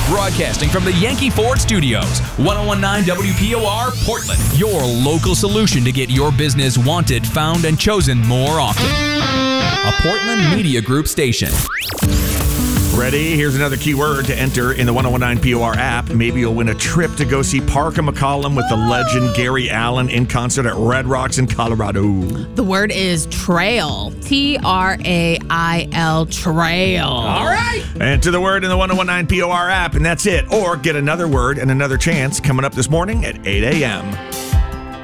Broadcasting from the Yankee Ford Studios, 1019 WPOR, Portland. Your local solution to get your business wanted, found, and chosen more often. A Portland Media Group station. Ready? Here's another keyword to enter in the 1019 POR app. Maybe you'll win a trip to go see Parker McCollum with the legend Gary Allan in concert at Red Rocks in Colorado. The word is trail. Trail. Trail. All right. Enter the word in the 1019 POR app, and that's it. Or get another word and another chance coming up this morning at 8 a.m.